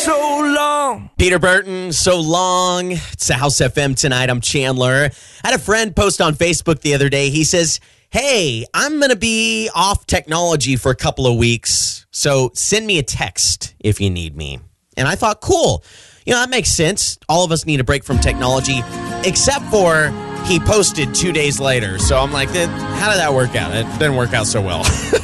so long. Peter Burton, So Long. It's the House FM tonight. I'm Chandler. I had a friend post on Facebook the other day. He says, hey, I'm going to be off technology for a couple of weeks, so send me a text if you need me. And I thought, cool. You know, that makes sense. All of us need a break from technology, except for he posted 2 days later. So I'm like, how did that work out? It didn't work out so well.